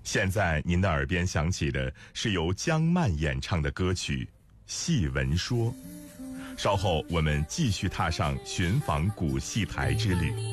现在您的耳边响起的是由江漫演唱的歌曲《戏文说》。稍后我们继续踏上寻访古戏台之旅。